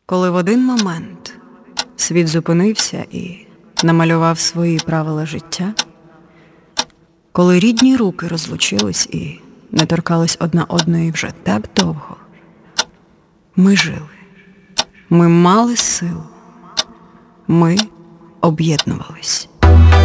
Коли в один момент світ зупинився і намалював свої правила життя, коли рідні руки розлучились і не торкались одна одної вже так довго, ми жили, ми мали силу, ми об'єднувались.